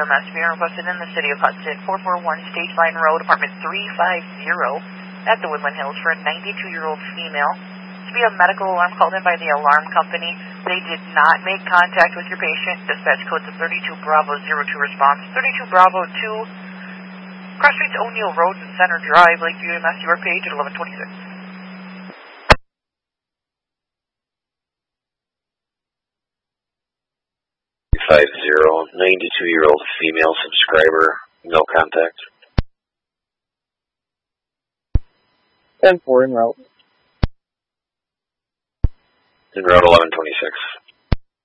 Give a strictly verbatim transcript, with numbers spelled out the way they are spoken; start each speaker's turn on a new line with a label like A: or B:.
A: U M S being requested in the city of Hudson, four forty-one Stage Line Road, apartment three fifty at the Woodland Hills for a ninety-two-year-old female. To be a medical alarm called in by the alarm company. They did not make contact with your patient. Dispatch code to thirty-two Bravo zero two response. thirty-two Bravo two, Cross Streets O'Neill Road and Center Drive, Lakeview, M S, York Page at eleven twenty-six.
B: five zero, ninety-two-year-old female subscriber, no contact.
C: ten four en route.
B: En route eleven twenty-six.